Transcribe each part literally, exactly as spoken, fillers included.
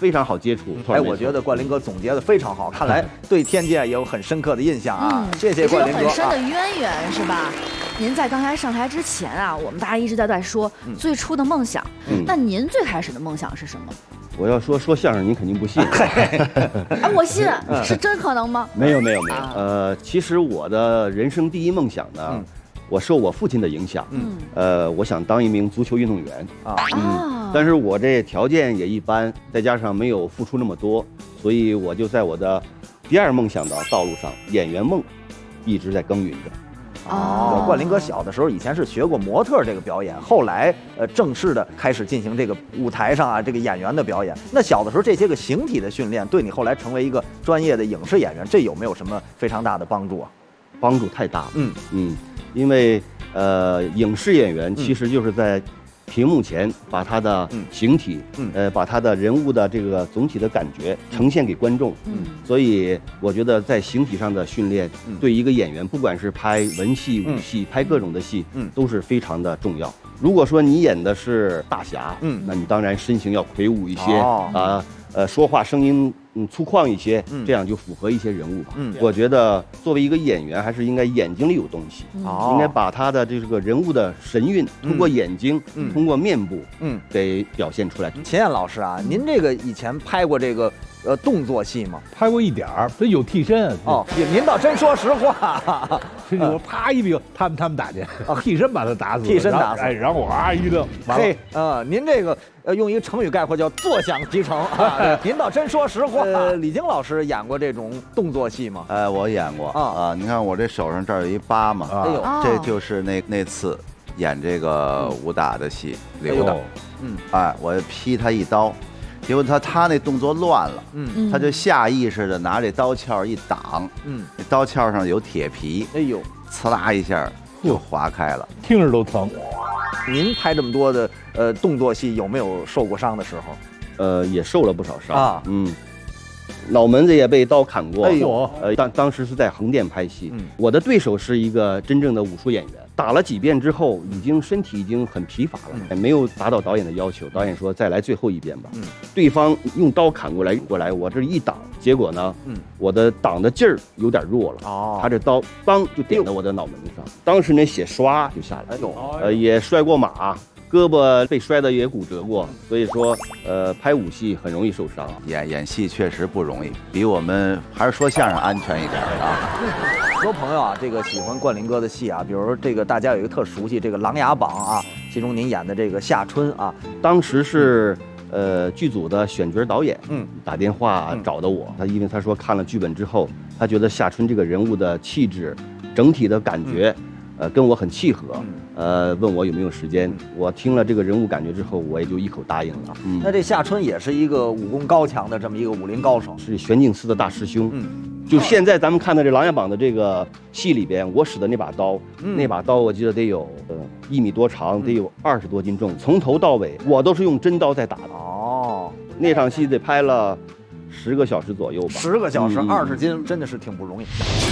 非常好接触。 哎，我觉得冠霖哥总结的非常好，看来对天界也有很深刻的印象啊。 嗯、 谢谢冠霖哥。 有很深的渊源、啊、是吧？您在刚才上台之前啊，我们大家一直在在说、嗯、最初的梦想。嗯，那您最开始的梦想是什么？ 我要说说相声，您肯定不信。 哎，我信，是真可能吗？ 没有没有没有。呃，其实我的人生第一梦想呢。嗯，我受我父亲的影响，嗯，呃，我想当一名足球运动员啊，嗯，但是我这条件也一般，再加上没有付出那么多，所以我就在我的第二梦想的道路上，演员梦，一直在耕耘着。 哦，冠霖哥小的时候以前是学过模特这个表演，后来呃正式的开始进行这个舞台上啊这个演员的表演。那小的时候这些个形体的训练，对你后来成为一个专业的影视演员，这有没有什么非常大的帮助啊？ 帮助太大了。嗯嗯。因为呃，影视演员其实就是在屏幕前把他的形体，嗯、呃，把他的人物的这个总体的感觉呈现给观众。嗯，所以我觉得在形体上的训练，嗯、对一个演员，不管是拍文戏、武戏，嗯、拍各种的戏，嗯，都是非常的重要。如果说你演的是大侠，嗯，那你当然身形要魁梧一些啊、哦呃，呃，说话声音。嗯，粗犷一些，这样就符合一些人物吧。嗯，我觉得作为一个演员，还是应该眼睛里有东西，嗯、应该把他的这个人物的神韵通过眼睛，嗯、通过面部，嗯，给表现出来。 秦燕老师啊，您这个以前拍过这个呃动作戏吗？ 拍过一点儿，这有替身哦。您倒真说实话， 我啪一柄，他们他们打去，替身把他打死， 替身打死， 哎，然后我啊一愣， 嘿，啊，您这个呃用一个成语概括叫坐享其成啊。您倒真说实话。呃，李菁老师演过这种动作戏吗？ 哎，我演过啊啊！你看我这手上这儿有一疤嘛，哎呦，这就是那那次演这个武打的戏留的。嗯，哎，我劈他一刀，结果他他那动作乱了，嗯，他就下意识的拿这刀鞘一挡，嗯，这刀鞘上有铁皮，哎呦，呲啦一下就划开了， 听着都疼。 您拍这么多的呃动作戏，有没有受过伤的时候？ 呃，也受了不少伤啊，嗯。脑门子也被刀砍过，哎呦，呃，当当时是在横店拍戏，嗯，我的对手是一个真正的武术演员，打了几遍之后，已经身体已经很疲乏了，嗯、没有达到导演的要求，导演说再来最后一遍吧，嗯，对方用刀砍过来过来，我这一挡，结果呢，嗯，我的挡的劲儿有点弱了，哦，他这刀当就点到我的脑门子上，当时那血唰就下来了，哎呦，呃，也摔过马。胳膊被摔的也骨折过，所以说，呃，拍武戏很容易受伤。 演演戏确实不容易，比我们还是说相声安全一点啊。 很多朋友啊，这个喜欢冠霖哥的戏啊，比如这个大家有一个特熟悉这个《琅琊榜》啊，其中您演的这个夏春啊， 当时是呃剧组的选角导演，嗯，打电话找的我，他因为他说看了剧本之后，他觉得夏春这个人物的气质，整体的感觉。嗯呃，跟我很契合，呃，问我有没有时间。我听了这个人物感觉之后，我也就一口答应了。 嗯，那这夏春也是一个武功高强的这么一个武林高手， 是玄镜司的大师兄。嗯，就现在咱们看到这《琅琊榜》的这个戏里边，我使的那把刀，嗯、那把刀我记得得有呃一米多长，得有二十多斤重，从头到尾我都是用真刀在打的。哦，那场戏得拍了十个小时左右吧。 十个小时，二十、嗯、斤，真的是挺不容易。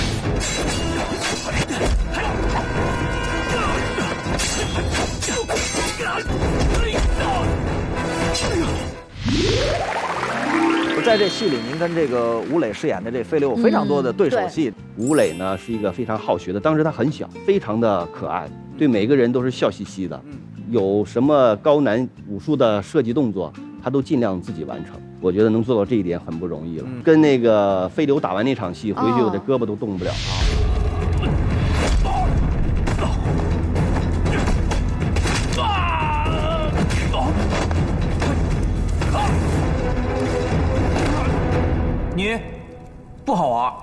在这戏里，您跟这个吴磊饰演的这飞流有非常多的对手戏。嗯、 吴磊呢是一个非常好学的，当时他很小，非常的可爱，对每个人都是笑嘻嘻的。嗯、有什么高难武术的设计动作，他都尽量自己完成。我觉得能做到这一点很不容易了。嗯、跟那个飞流打完那场戏，回去我这胳膊都动不了。哦你不好玩。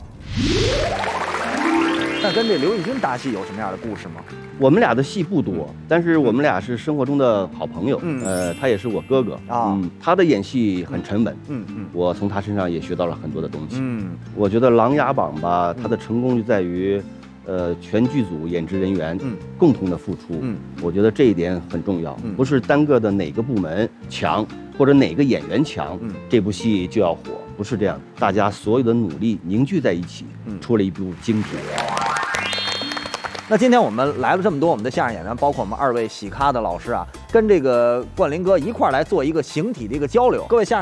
那跟这刘奕君搭戏有什么样的故事吗？ 我们俩的戏不多，但是我们俩是生活中的好朋友。嗯，呃，他也是我哥哥啊。嗯，他的演戏很沉稳。嗯嗯，我从他身上也学到了很多的东西。嗯，我觉得《琅琊榜》吧，它的成功就在于，呃，全剧组演职人员嗯共同的付出。嗯，我觉得这一点很重要，不是单个的哪个部门强。或者哪个演员强，嗯，这部戏就要火，不是这样。大家所有的努力凝聚在一起，嗯，出了一部精品。 那今天我们来了这么多我们的相声演员，包括我们二位喜咖的老师啊，跟这个冠霖哥一块儿来做一个形体的一个交流。各位相声。